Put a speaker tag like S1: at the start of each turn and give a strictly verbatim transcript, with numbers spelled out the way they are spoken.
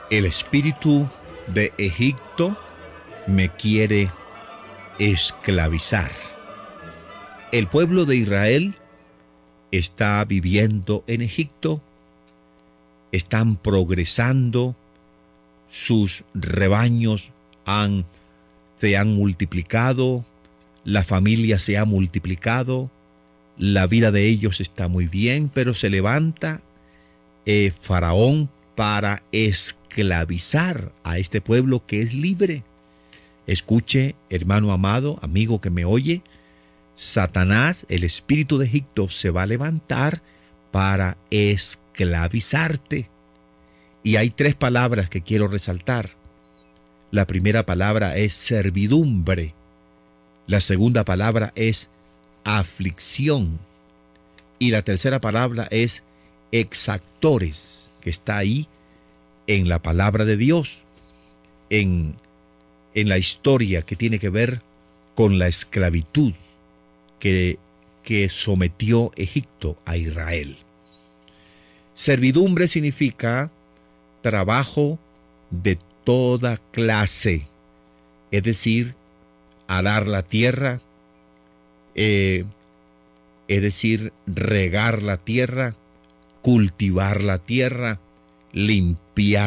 S1: El espíritu de Egipto me quiere esclavizar. El pueblo de Israel está viviendo en Egipto, están progresando, sus rebaños han, se han multiplicado, la familia se ha multiplicado, la vida de ellos está muy bien, pero se levanta eh, Faraón para esclavizar a este pueblo que es libre. Escuche, hermano amado, amigo que me oye, Satanás, el espíritu de Egipto, se va a levantar para esclavizarte. Y hay tres palabras que quiero resaltar. La primera palabra es servidumbre. La segunda palabra es aflicción. Y la tercera palabra es exactores, que está ahí en la palabra de Dios, en, en la historia que tiene que ver con la esclavitud que, que sometió Egipto a Israel. Servidumbre significa trabajo de toda clase, es decir, arar la tierra, eh, es decir, regar la tierra, cultivar la tierra, limpiar